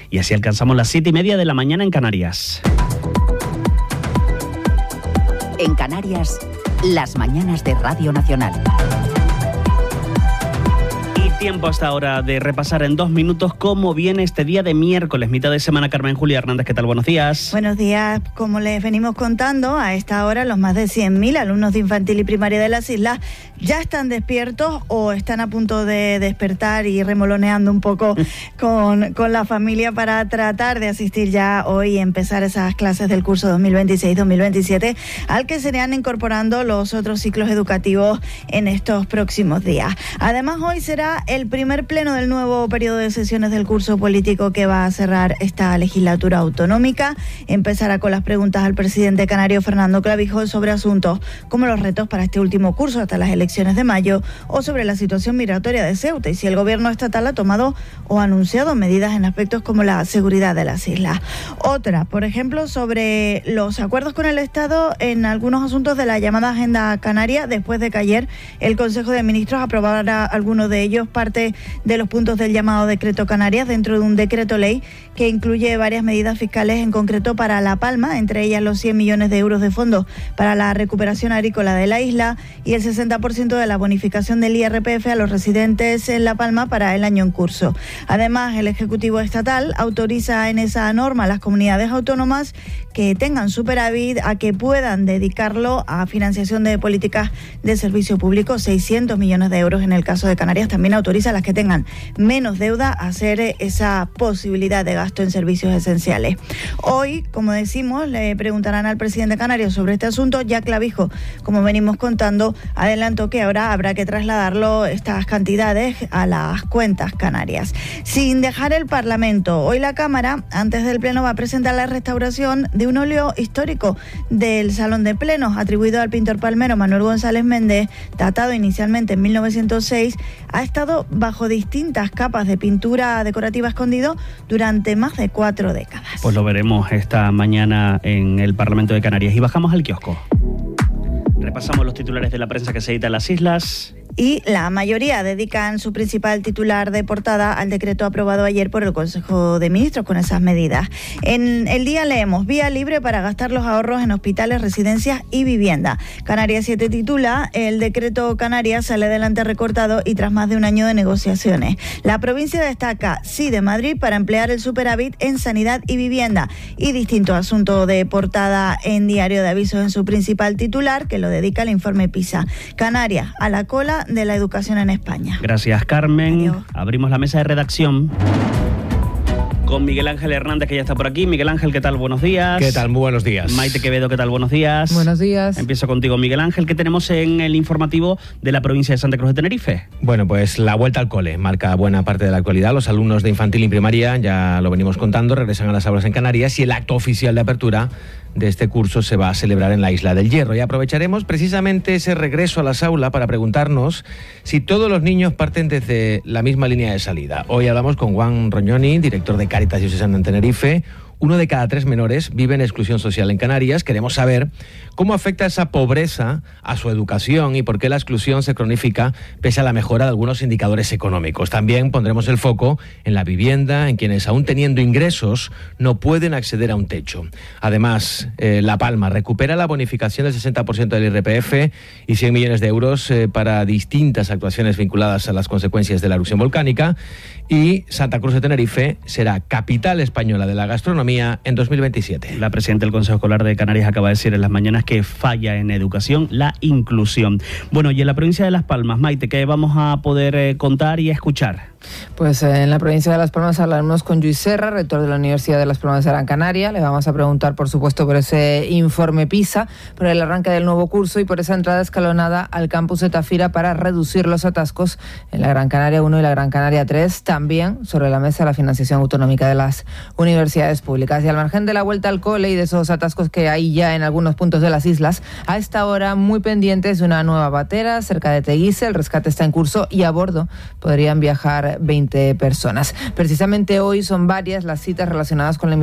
Y así alcanzamos las 7:30 de la mañana en Canarias. En Canarias, las mañanas de Radio Nacional. Tiempo hasta ahora de repasar en 2 minutos cómo viene este día de miércoles, mitad de semana. Carmen Julia Hernández, ¿qué tal? Buenos días. Buenos días. Como les venimos contando, a esta hora los más de 100.000 alumnos de infantil y primaria de las islas ya están despiertos o están a punto de despertar y remoloneando un poco con la familia para tratar de asistir ya hoy y empezar esas clases del curso 2026-2027 al que se irán incorporando los otros ciclos educativos en estos próximos días. Además, hoy será el primer pleno del nuevo periodo de sesiones del curso político que va a cerrar esta legislatura autonómica. Empezará con las preguntas al presidente canario Fernando Clavijo sobre asuntos como los retos para este último curso hasta las elecciones de mayo o sobre la situación migratoria de Ceuta y si el gobierno estatal ha tomado o anunciado medidas en aspectos como la seguridad de las islas. Otra, por ejemplo, sobre los acuerdos con el Estado en algunos asuntos de la llamada Agenda Canaria, después de que ayer el Consejo de Ministros aprobara algunos de ellos, parte de los puntos del llamado Decreto Canarias dentro de un decreto ley que incluye varias medidas fiscales en concreto para La Palma, entre ellas los 100 millones de euros de fondos para la recuperación agrícola de la isla y el 60% de la bonificación del IRPF a los residentes en La Palma para el año en curso. Además, el Ejecutivo Estatal autoriza en esa norma a las comunidades autónomas que tengan superávit a que puedan dedicarlo a financiación de políticas de servicio público, 600 millones de euros en el caso de Canarias. También autoriza a las que tengan menos deuda a hacer esa posibilidad de gasto en servicios esenciales. Hoy, como decimos, le preguntarán al presidente canario sobre este asunto. Ya Clavijo, como venimos contando, adelantó que ahora habrá que trasladarlo, estas cantidades, a las cuentas canarias. Sin dejar el Parlamento, hoy la Cámara, antes del Pleno, va a presentar la restauración de un óleo histórico del Salón de Plenos, atribuido al pintor palmero Manuel González Méndez, datado inicialmente en 1906, ha estado bajo distintas capas de pintura decorativa escondido durante más de 4 décadas. Pues lo veremos esta mañana en el Parlamento de Canarias. Y bajamos al kiosco. Repasamos los titulares de la prensa que se edita en las islas. Y la mayoría dedican su principal titular de portada al decreto aprobado ayer por el Consejo de Ministros con esas medidas. En El Día leemos: vía libre para gastar los ahorros en hospitales, residencias y vivienda. Canarias 7 titula: el decreto Canarias sale adelante recortado y tras más de un año de negociaciones. La provincia destaca sí de Madrid para emplear el superávit en sanidad y vivienda. Y distinto asunto de portada en Diario de Avisos en su principal titular, que lo dedica al informe PISA. Canarias a la cola de la educación en España. Gracias, Carmen. Adiós. Abrimos la mesa de redacción con Miguel Ángel Hernández, que ya está por aquí. Miguel Ángel, ¿qué tal? Buenos días. ¿Qué tal? Muy buenos días. Maite Quevedo, ¿qué tal? Buenos días. Buenos días. Empiezo contigo, Miguel Ángel. ¿Qué tenemos en el informativo de la provincia de Santa Cruz de Tenerife? Bueno, pues la vuelta al cole marca buena parte de la actualidad. Los alumnos de infantil y primaria, ya lo venimos contando, regresan a las aulas en Canarias y el acto oficial de apertura de este curso se va a celebrar en la Isla del Hierro. Y aprovecharemos precisamente ese regreso a las aulas para preguntarnos si todos los niños parten desde la misma línea de salida. Hoy hablamos con Juan Roñoni, director de Cáritas Diocesana en Tenerife. 1 de cada 3 menores vive en exclusión social en Canarias. Queremos saber cómo afecta esa pobreza a su educación y por qué la exclusión se cronifica pese a la mejora de algunos indicadores económicos. También pondremos el foco en la vivienda, en quienes aún teniendo ingresos no pueden acceder a un techo. Además, La Palma recupera la bonificación del 60% del IRPF y 100 millones de euros para distintas actuaciones vinculadas a las consecuencias de la erupción volcánica. Y Santa Cruz de Tenerife será capital española de la gastronomía en 2027. La presidenta del Consejo Escolar de Canarias acaba de decir en las mañanas que falla en educación la inclusión. Bueno, y en la provincia de Las Palmas, Maite, ¿qué vamos a poder contar y escuchar? Pues en la provincia de Las Palmas hablaremos con Lluís Serra, rector de la Universidad de Las Palmas de Gran Canaria. Le vamos a preguntar, por supuesto, por ese informe PISA, por el arranque del nuevo curso y por esa entrada escalonada al campus de Tafira para reducir los atascos en la Gran Canaria 1 y la Gran Canaria 3. También sobre la mesa la financiación autonómica de las universidades públicas. Y al margen de la vuelta al cole y de esos atascos que hay ya en algunos puntos de las islas, a esta hora muy pendientes de una nueva batera cerca de Teguise. El rescate está en curso y a bordo podrían viajar 20 personas. Precisamente hoy son varias las citas relacionadas con la